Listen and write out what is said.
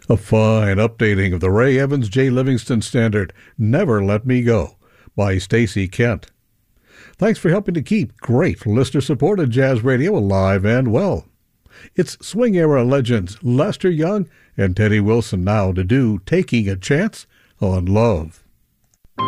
A fine updating of the Ray Evans J. Livingston standard, Never Let Me Go, by Stacey Kent. Thanks for helping to keep great listener-supported jazz radio alive and well. It's swing-era legends Lester Young and Teddy Wilson now to do Taking a Chance on Love.